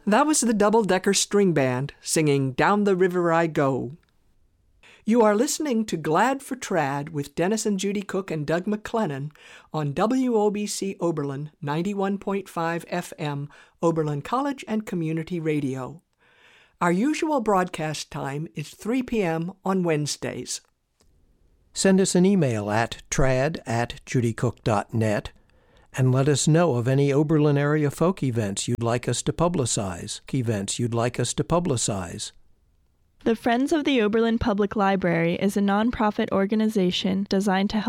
That was the Double-Decker String Band singing Down the River I Go. You are listening to Glad for Trad with Dennis and Judy Cook and Doug McLennan on WOBC Oberlin 91.5 FM, Oberlin College and Community Radio. Our usual broadcast time is 3 p.m. on Wednesdays. Send us an email at trad@judycook.net and let us know of any Oberlin area folk events you'd like us to publicize. The Friends of the Oberlin Public Library is a nonprofit organization designed to help